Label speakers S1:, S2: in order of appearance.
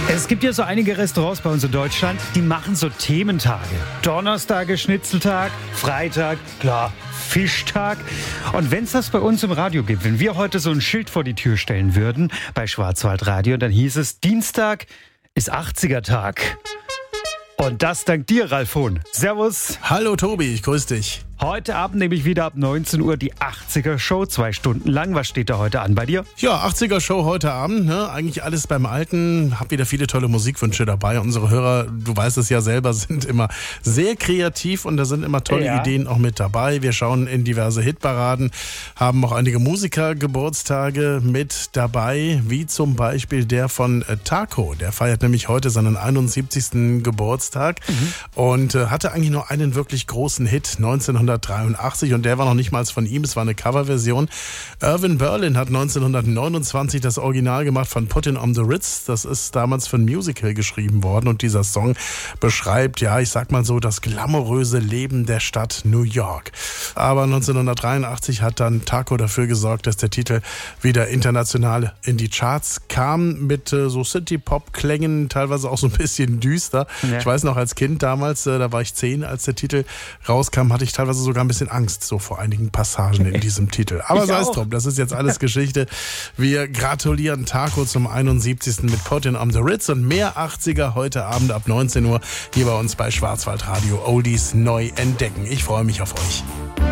S1: Es gibt ja so einige Restaurants bei uns in Deutschland, die machen so Thementage. Donnerstage Schnitzeltag, Freitag, klar, Fischtag. Und wenn es das bei uns im Radio gibt, wenn wir heute so ein Schild vor die Tür stellen würden, bei Schwarzwaldradio, dann hieß es, Dienstag ist 80er-Tag. Und das dank dir, Ralf Hohn. Servus.
S2: Hallo Tobi, ich grüße dich.
S1: Heute Abend nämlich wieder ab 19 Uhr die 80er-Show, 2 Stunden lang. Was steht da heute an bei dir?
S2: Ja, 80er-Show heute Abend, ne? Eigentlich alles beim Alten. Hab wieder viele tolle Musikwünsche dabei. Unsere Hörer, du weißt es ja selber, sind immer sehr kreativ und da sind immer tolle Ideen auch mit dabei. Wir schauen in diverse Hitparaden, haben auch einige Musikergeburtstage mit dabei, wie zum Beispiel der von Taco. Der feiert nämlich heute seinen 71. Geburtstag und hatte eigentlich nur einen wirklich großen Hit, 1983, und der war noch nicht mal von ihm, es war eine Coverversion. Irvin Berlin hat 1929 das Original gemacht von Puttin' on the Ritz. Das ist damals für ein Musical geschrieben worden und dieser Song beschreibt, ja, ich sag mal so, das glamouröse Leben der Stadt New York. Aber 1983 hat dann Taco dafür gesorgt, dass der Titel wieder international in die Charts kam mit so City-Pop-Klängen, teilweise auch so ein bisschen düster. Ja. Ich weiß noch, als Kind damals, da war ich 10, als der Titel rauskam, hatte ich teilweise sogar ein bisschen Angst so vor einigen Passagen in diesem Titel. Aber sei es drum, das ist jetzt alles Geschichte. Wir gratulieren Taco zum 71. mit Puttin' on the Ritz und mehr 80er heute Abend ab 19 Uhr hier bei uns bei Schwarzwaldradio Oldies neu entdecken. Ich freue mich auf euch.